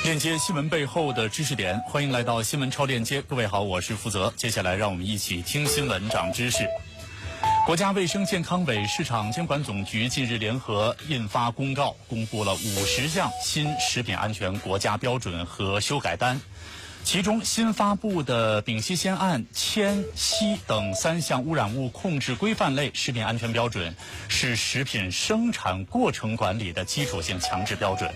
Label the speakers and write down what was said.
Speaker 1: 链接新闻背后的知识点，欢迎来到新闻超链接。各位好，我是负责。接下来让我们一起听新闻长知识。国家卫生健康委、市场监管总局近日联合印发公告，公布了50项新食品安全国家标准和修改单。其中新发布的丙烯酰胺、铅、硒等3项污染物控制规范类食品安全标准，是食品生产过程管理的基础性强制标准。